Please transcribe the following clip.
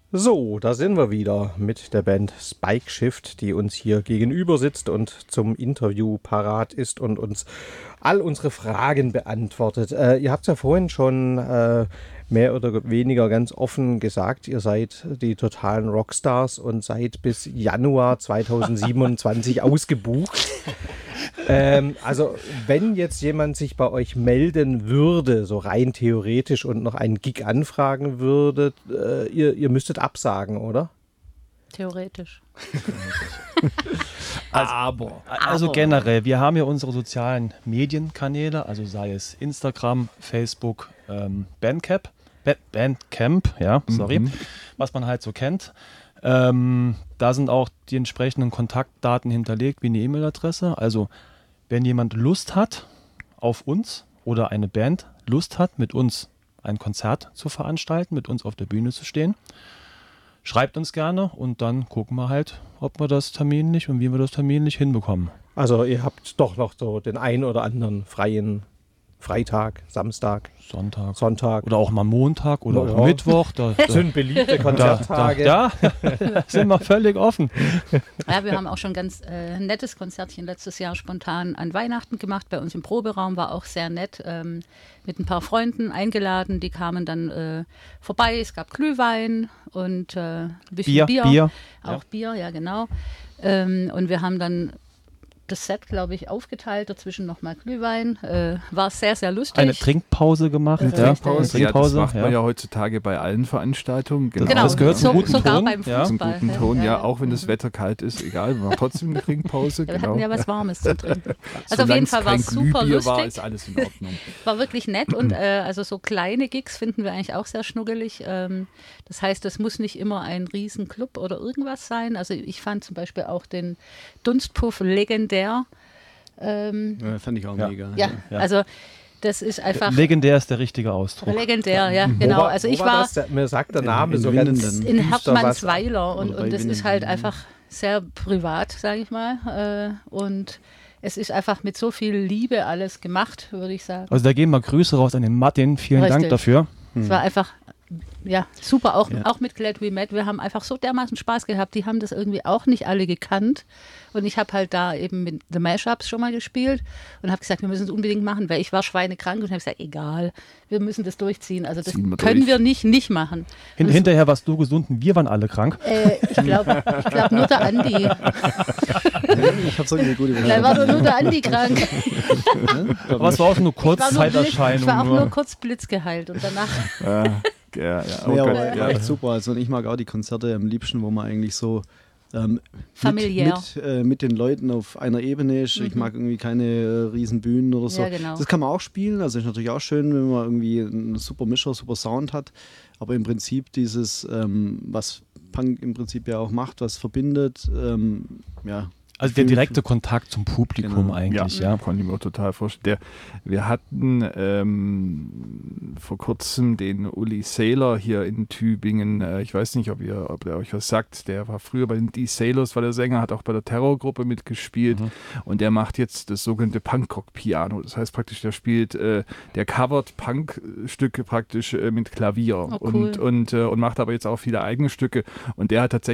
So, da sind wir wieder mit der Band Spike Shift, die uns hier gegenüber sitzt und zum Interview parat ist und uns all unsere Fragen beantwortet. Ihr habt ja vorhin schon mehr oder weniger ganz offen gesagt, ihr seid die totalen Rockstars und seid bis Januar 2027 ausgebucht. Also wenn jetzt jemand sich bei euch melden würde, so rein theoretisch und noch einen Gig anfragen würde, ihr müsstet absagen, oder? Theoretisch. Also generell, wir haben ja unsere sozialen Medienkanäle, also sei es Instagram, Facebook, Bandcamp, was man halt so kennt. Da sind auch die entsprechenden Kontaktdaten hinterlegt, wie eine E-Mail-Adresse. Also wenn jemand Lust hat auf uns oder eine Band Lust hat, mit uns ein Konzert zu veranstalten, mit uns auf der Bühne zu stehen, schreibt uns gerne und dann gucken wir halt, ob wir das terminlich und wie wir das terminlich hinbekommen. Also ihr habt doch noch so den einen oder anderen freien Freitag, Samstag, Sonntag. Oder auch mal Montag oder auch Mittwoch. Das sind beliebte Konzerttage. Da sind wir völlig offen. Ja, wir haben auch schon ganz nettes Konzertchen letztes Jahr spontan an Weihnachten gemacht. Bei uns im Proberaum war auch sehr nett. Mit ein paar Freunden eingeladen. Die kamen dann vorbei. Es gab Glühwein und ein bisschen Bier. Auch Bier, ja genau. Und wir haben dann das Set, glaube ich, aufgeteilt, dazwischen nochmal Glühwein. War sehr, sehr lustig. Eine Trinkpause gemacht. Trinkpause. Ja, das macht man ja heutzutage bei allen Veranstaltungen. Genau. Das gehört zum guten sogar Ton. Beim Fußball. Zum guten Ton, ja, auch wenn das Wetter kalt ist, egal, wir machen trotzdem eine Trinkpause. Wir hatten ja was Warmes zu trinken. Also Solange auf jeden Fall war es super Glühbier lustig. war, ist alles in Ordnung. War wirklich nett und also so kleine Gigs finden wir eigentlich auch sehr schnuggelig. Das heißt, das muss nicht immer ein Riesenclub oder irgendwas sein. Also ich fand zum Beispiel auch den Dunstpuff legendär. Fand ich auch mega. Ja, also das ist einfach... Legendär ist der richtige Ausdruck. Legendär, ja, genau. Also ich war mir sagt der Name so ganz in Hermannsweiler und das ist halt einfach sehr privat, sage ich mal. Und es ist einfach mit so viel Liebe alles gemacht, würde ich sagen. Also da gehen mal Grüße raus an den Martin. Vielen Dank dafür. Es war einfach... Ja, super, auch mit Glad We Met. Wir haben einfach so dermaßen Spaß gehabt. Die haben das irgendwie auch nicht alle gekannt. Und ich habe halt da eben mit The Mashups schon mal gespielt und habe gesagt, wir müssen es unbedingt machen, weil ich war schweinekrank und habe gesagt, egal, wir müssen das durchziehen. Also das können wir nicht machen. Hinterher warst du gesund und wir waren alle krank. Ich glaub, nur der Andi. Ich hab's irgendwie gut überlegt. Da war nur der Andi krank. Aber es war auch nur Kurzzeiterscheinung. Ich war auch nur kurz blitzgeheilt und danach... Aber echt super. Also ich mag auch die Konzerte am liebsten, wo man eigentlich so familiär mit den Leuten auf einer Ebene ist. Ich mag irgendwie keine riesen Bühnen oder so. Ja, genau. Das kann man auch spielen. Also ist natürlich auch schön, wenn man irgendwie einen super Mischer, super Sound hat. Aber im Prinzip dieses, was Punk im Prinzip ja auch macht, was verbindet, Also der direkte Kontakt zum Publikum eigentlich, ja. Konnte ich mir auch total vorstellen. Wir hatten vor kurzem den Uli Sailor hier in Tübingen. Ich weiß nicht, ob der euch was sagt. Der war früher bei den D-Sailors, war der Sänger, hat auch bei der Terrorgruppe mitgespielt. Und der macht jetzt das sogenannte Punkrock-Piano. Das heißt praktisch, der covert Punk-Stücke praktisch mit Klavier cool. und macht aber jetzt auch viele eigene Stücke. Und der hat tatsächlich